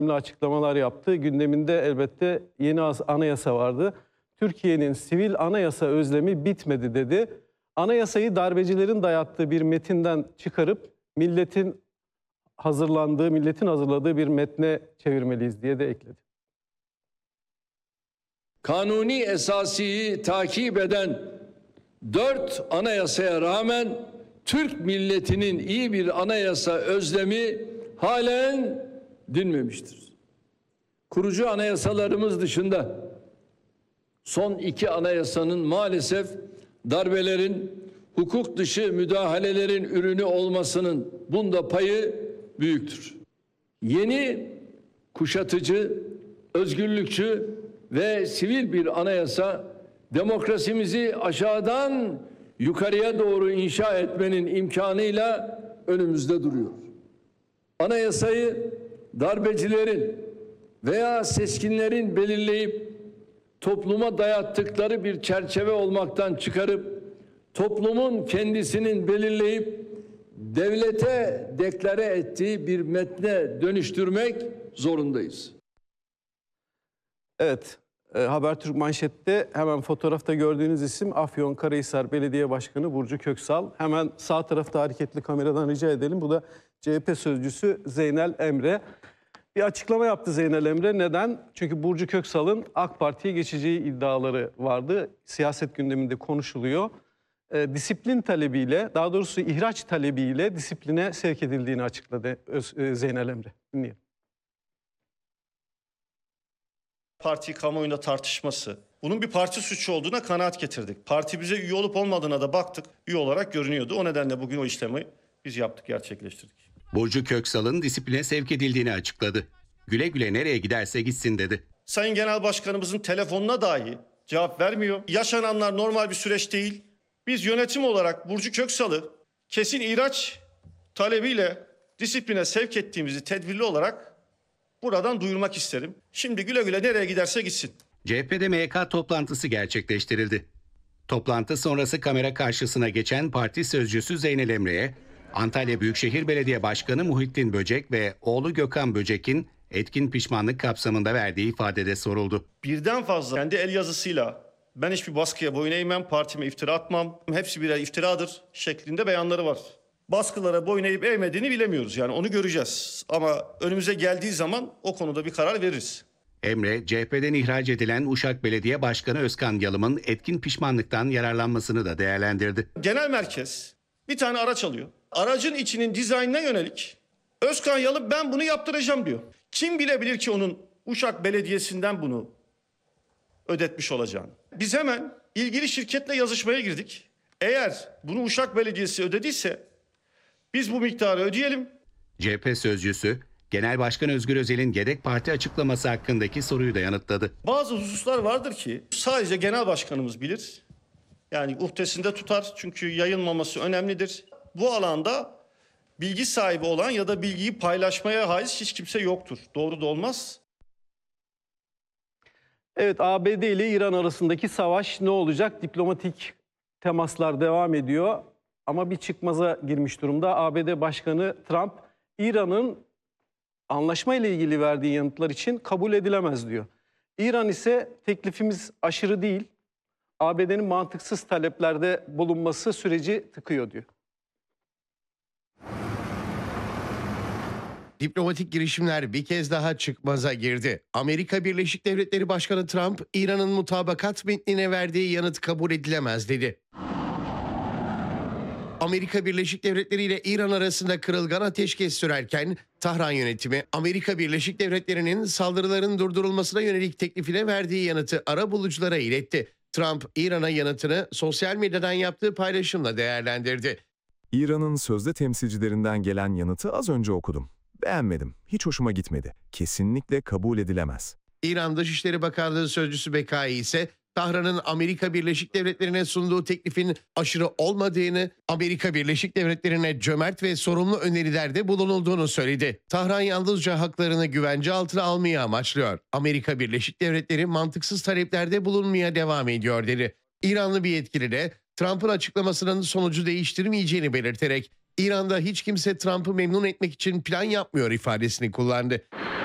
önemli açıklamalar yaptı. Gündeminde elbette yeni anayasa vardı. Türkiye'nin sivil anayasa özlemi bitmedi dedi. Anayasayı darbecilerin dayattığı bir metinden çıkarıp milletin hazırladığı bir metne çevirmeliyiz diye de ekledi. Kanuni esasiyi takip eden 4 anayasaya rağmen Türk milletinin iyi bir anayasa özlemi halen dinmemiştir. Kurucu anayasalarımız dışında son 2 anayasanın maalesef darbelerin, hukuk dışı müdahalelerin ürünü olmasının bunda payı büyüktür. Yeni, kuşatıcı, özgürlükçü ve sivil bir anayasa demokrasimizi aşağıdan yukarıya doğru inşa etmenin imkanıyla önümüzde duruyor. Anayasayı darbecilerin veya seçkinlerin belirleyip topluma dayattıkları bir çerçeve olmaktan çıkarıp toplumun kendisinin belirleyip devlete deklare ettiği bir metne dönüştürmek zorundayız. Evet, Habertürk manşette hemen fotoğrafta gördüğünüz isim Afyonkarahisar Belediye Başkanı Burcu Köksal. Hemen sağ tarafta hareketli kameradan rica edelim. Bu da CHP sözcüsü Zeynel Emre. Bir açıklama yaptı Zeynel Emre. Neden? Çünkü Burcu Köksal'ın AK Parti'ye geçeceği iddiaları vardı. Siyaset gündeminde konuşuluyor. Disiplin talebiyle, daha doğrusu ihraç talebiyle disipline sevk edildiğini açıkladı Zeynel Emre. Dinleyelim. Parti kamuoyunda tartışması, bunun bir parti suçu olduğuna kanaat getirdik. Parti bize üye olup olmadığına da baktık. Üye olarak görünüyordu. O nedenle bugün o işlemi biz yaptık, gerçekleştirdik. Burcu Köksal'ın disipline sevk edildiğini açıkladı. Güle güle nereye giderse gitsin dedi. Sayın Genel Başkanımızın telefonuna dahi cevap vermiyor. Yaşananlar normal bir süreç değil. Biz yönetim olarak Burcu Köksal'ı kesin ihraç talebiyle disipline sevk ettiğimizi tedbirli olarak buradan duyurmak isterim. Şimdi güle güle nereye giderse gitsin. CHP'de MYK toplantısı gerçekleştirildi. Toplantı sonrası kamera karşısına geçen parti sözcüsü Zeynel Emre'ye Antalya Büyükşehir Belediye Başkanı Muhittin Böcek ve oğlu Gökhan Böcek'in etkin pişmanlık kapsamında verdiği ifadede soruldu. Birden fazla kendi el yazısıyla ben hiçbir baskıya boyun eğmem, partime iftira atmam, hepsi birer iftiradır şeklinde beyanları var. Baskılara boyun eğip eğmediğini bilemiyoruz, yani onu göreceğiz. Ama önümüze geldiği zaman o konuda bir karar veririz. Emre, CHP'den ihraç edilen Uşak Belediye Başkanı Özkan Yalım'ın etkin pişmanlıktan yararlanmasını da değerlendirdi. Genel merkez bir tane araç alıyor. Aracın içinin dizaynına yönelik Özkan Yalım ben bunu yaptıracağım diyor. Kim bilebilir ki onun Uşak Belediyesi'nden bunu ödetmiş olacağını. Biz hemen ilgili şirketle yazışmaya girdik. Eğer bunu Uşak Belediyesi ödediyse biz bu miktarı ödeyelim. CHP sözcüsü, Genel Başkan Özgür Özel'in yedek parti açıklaması hakkındaki soruyu da yanıtladı. Bazı hususlar vardır ki sadece genel başkanımız bilir. Yani uhdesinde tutar çünkü yayılmaması önemlidir. Bu alanda bilgi sahibi olan ya da bilgiyi paylaşmaya haiz hiç kimse yoktur. Doğru da olmaz. Evet, ABD ile İran arasındaki savaş ne olacak? Diplomatik temaslar devam ediyor. Ama bir çıkmaza girmiş durumda. ABD Başkanı Trump, İran'ın anlaşma ile ilgili verdiği yanıtlar için kabul edilemez diyor. İran ise teklifimiz aşırı değil, ABD'nin mantıksız taleplerde bulunması süreci tıkıyor diyor. Diplomatik girişimler bir kez daha çıkmaza girdi. Amerika Birleşik Devletleri Başkanı Trump, İran'ın mutabakat metnine verdiği yanıt kabul edilemez dedi. Amerika Birleşik Devletleri ile İran arasında kırılgan ateşkes sürerken Tahran yönetimi Amerika Birleşik Devletleri'nin saldırıların durdurulmasına yönelik teklifine verdiği yanıtı arabuluculara iletti. Trump, İran'a yanıtını sosyal medyadan yaptığı paylaşımla değerlendirdi. İran'ın sözde temsilcilerinden gelen yanıtı az önce okudum. Beğenmedim, hiç hoşuma gitmedi. Kesinlikle kabul edilemez. İran Dışişleri Bakanlığı Sözcüsü Bekai ise Tahran'ın Amerika Birleşik Devletleri'ne sunduğu teklifin aşırı olmadığını, Amerika Birleşik Devletleri'ne cömert ve sorumlu önerilerde bulunulduğunu söyledi. Tahran yalnızca haklarını güvence altına almayı amaçlıyor. Amerika Birleşik Devletleri mantıksız taleplerde bulunmaya devam ediyor dedi. İranlı bir yetkili de Trump'ın açıklamasının sonucu değiştirmeyeceğini belirterek İran'da hiç kimse Trump'ı memnun etmek için plan yapmıyor ifadesini kullandı.